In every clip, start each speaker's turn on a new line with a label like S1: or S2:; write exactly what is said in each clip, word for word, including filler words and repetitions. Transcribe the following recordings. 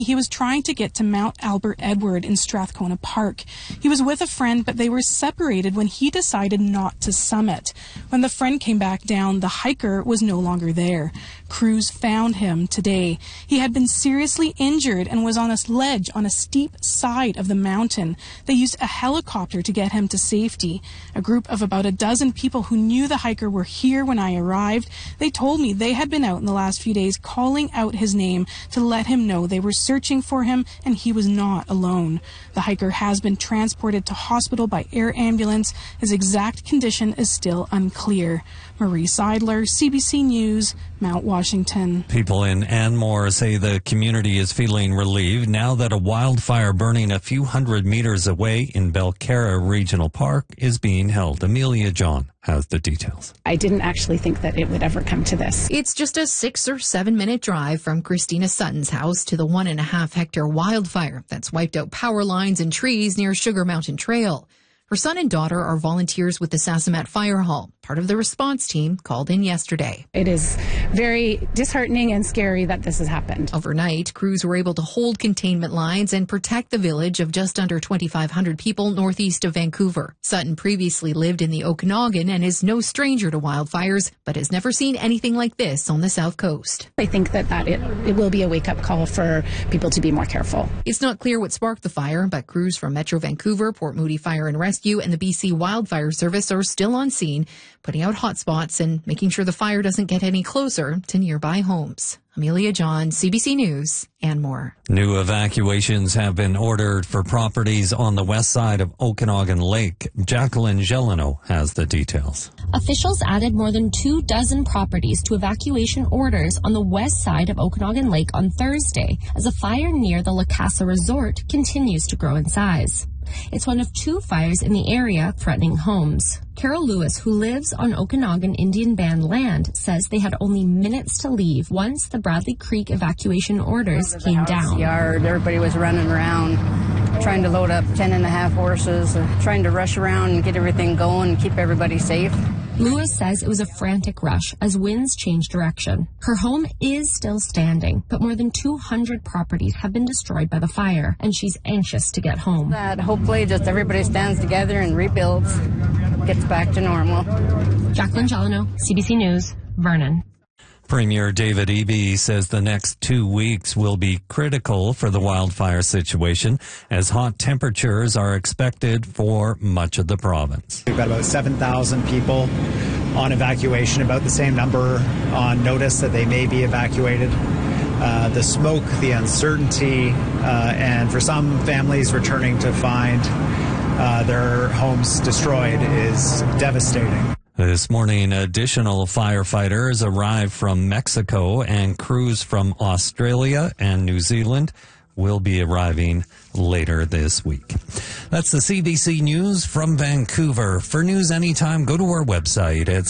S1: He was trying to get to Mount Albert Edward in Strathcona Park. He was with a friend, but they were separated when he decided not to summit. When the friend came back down, the hiker was no longer there. Crews found him today. He had been seriously injured and was on a ledge on a steep side of the mountain. They used a helicopter to get him to safety. A group of about a dozen people who knew the hiker were here when I arrived. They told me they had been out in the last few days calling out his name to let him know they were searching for him and he was not alone. The hiker has been transported to hospital by air ambulance. His exact condition is still unclear. Marie Seidler, C B C News, Mount Washington.
S2: People in Anmore say the community is feeling relieved now that a wildfire burning a few hundred meters away in Belcarra Regional Park is being held. Amelia John has the details.
S3: I didn't actually think that it would ever come to this.
S4: It's just a six or seven minute drive from Christina Sutton's house to the one and a half hectare wildfire that's wiped out power lines and trees near Sugar Mountain Trail. Her son and daughter are volunteers with the Sasamat Fire Hall. Part of the response team called in yesterday.
S3: It is very disheartening and scary that this has happened.
S4: Overnight, crews were able to hold containment lines and protect the village of just under twenty-five hundred people northeast of Vancouver. Sutton previously lived in the Okanagan and is no stranger to wildfires, but has never seen anything like this on the south coast.
S3: I think that, that it, it will be a wake-up call for people to be more careful.
S4: It's not clear what sparked the fire, but crews from Metro Vancouver, Port Moody Fire and Rescue, and the B C Wildfire Service are still on scene, putting out hotspots and making sure the fire doesn't get any closer to nearby homes. Amelia John, C B C News, and more.
S2: New evacuations have been ordered for properties on the west side of Okanagan Lake. Jacqueline Gelano has the details.
S5: Officials added more than two dozen properties to evacuation orders on the west side of Okanagan Lake on Thursday as a fire near the La Casa Resort continues to grow in size. It's one of two fires in the area threatening homes. Carol Lewis, who lives on Okanagan Indian Band land, says they had only minutes to leave once the Bradley Creek evacuation orders came down.
S6: Yard, everybody was running around, trying to load up ten and a half horses, trying to rush around and get everything going and keep everybody safe.
S5: Lewis says it was a frantic rush as winds changed direction. Her home is still standing, but more than two hundred properties have been destroyed by the fire, and she's anxious to get home.
S6: That hopefully just everybody stands together and rebuilds, gets back to normal.
S5: Jacqueline Gelano, C B C News, Vernon.
S2: Premier David Eby says the next two weeks will be critical for the wildfire situation as hot temperatures are expected for much of the province.
S7: We've got about seven thousand people on evacuation, about the same number on notice that they may be evacuated. Uh, the smoke, the uncertainty, uh, and for some families returning to find uh, their homes destroyed is devastating.
S2: This morning, additional firefighters arrived from Mexico and crews from Australia and New Zealand will be arriving later this week. That's the C B C News from Vancouver. For news anytime, go to our website at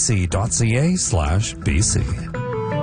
S2: cbc.ca slash BC.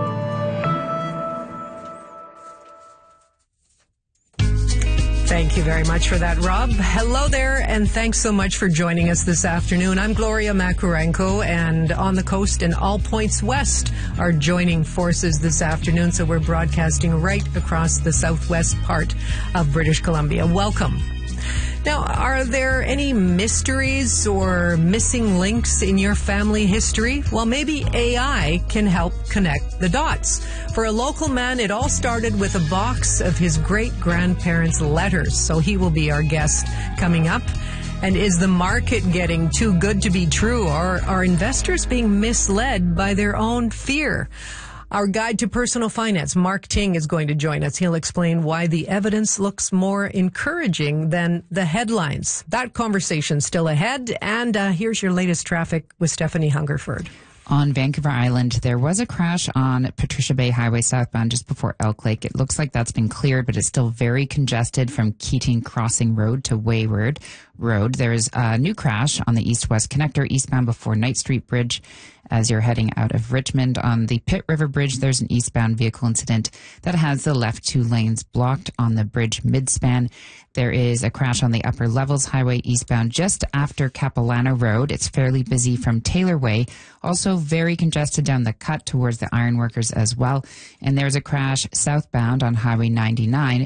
S8: Thank you very much for that, Rob. Hello there, and thanks so much for joining us this afternoon. I'm Gloria Makurenko, and On the Coast and All Points West are joining forces this afternoon, so we're broadcasting right across the southwest part of British Columbia. Welcome. Now, are there any mysteries or missing links in your family history? Well, maybe A I can help connect the dots. For a local man, it all started with a box of his great-grandparents' letters, so he will be our guest coming up. And is the market getting too good to be true, or are investors being misled by their own fear? Our guide to personal finance, Mark Ting, is going to join us. He'll explain why the evidence looks more encouraging than the headlines. That conversation's still ahead. And uh, here's your latest traffic with Stephanie Hungerford.
S9: On Vancouver Island, there was a crash on Patricia Bay Highway southbound just before Elk Lake. It looks like that's been cleared, but it's still very congested from Keating Crossing Road to Wayward. Road. There's a new crash on the east-west connector eastbound before Knight Street Bridge as you're heading out of Richmond. On the Pitt River Bridge, there's an eastbound vehicle incident that has the left two lanes blocked on the bridge midspan. There is a crash on the Upper Levels Highway eastbound just after Capilano Road. It's fairly busy from Taylor Way. Also very congested down the cut towards the ironworkers as well. And there's a crash southbound on Highway ninety-nine